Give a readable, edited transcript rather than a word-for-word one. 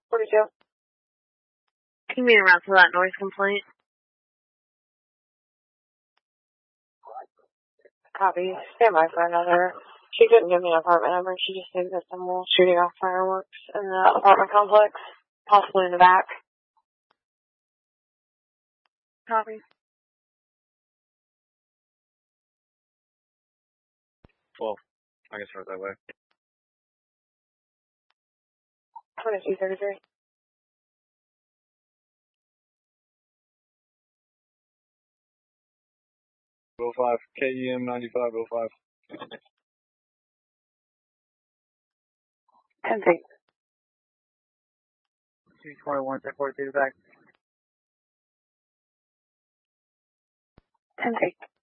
42. Can you meet around for that noise complaint? Copy. Stand by for another. She couldn't give me an apartment number. She just said that someone was shooting off fireworks in the apartment complex, possibly in the back. Copy. Well, I can start that way. 2233. Oh 05, KEM 9505. 10 feet. 221, 42 back. 10 feet.